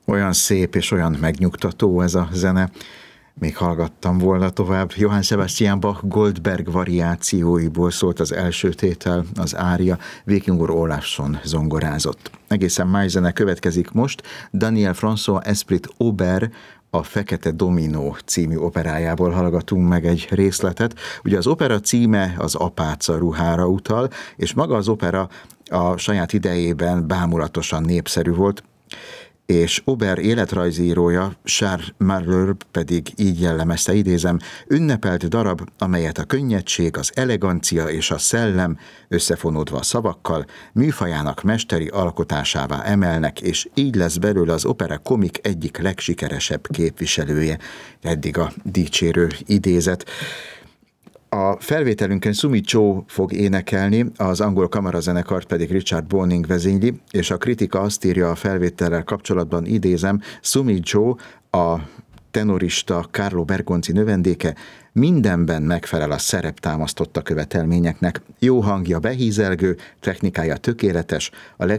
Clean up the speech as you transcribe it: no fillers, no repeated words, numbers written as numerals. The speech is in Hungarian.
Olyan szép és olyan megnyugtató ez a zene. Még hallgattam volna tovább. Johann Sebastian Bach Goldberg variációiból szólt az első tétel, az ária. Vikingur Olafsson zongorázott. Egészen más zene következik most. Daniel François Esprit Auber a Fekete Dominó című operájából hallgatunk meg egy részletet. Ugye az opera címe az apáca ruhára utal, és maga az opera a saját idejében bámulatosan népszerű volt, és Auber életrajzírója Charles Malherbe pedig így jellemezte, idézem, ünnepelt darab, amelyet a könnyedség, az elegancia és a szellem összefonódva a szavakkal műfajának mesteri alkotásává emelnek, és így lesz belőle az opera komik egyik legsikeresebb képviselője. Eddig a dicsérő idézet. A felvételünkön Sumi Cho fog énekelni, az angol kamarazenekart pedig Richard Boning vezényli, és a kritika azt írja a felvétellel kapcsolatban, idézem, Sumi Cho, a tenorista Carlo Bergonzi növendéke, mindenben megfelel a szereptámasztotta követelményeknek. Jó hangja behízelgő, technikája tökéletes, a